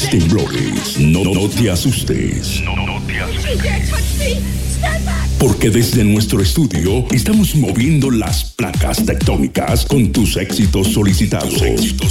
Fuertes temblores. No te asustes. No te asustes. Porque desde nuestro estudio estamos moviendo las placas tectónicas con tus éxitos solicitados.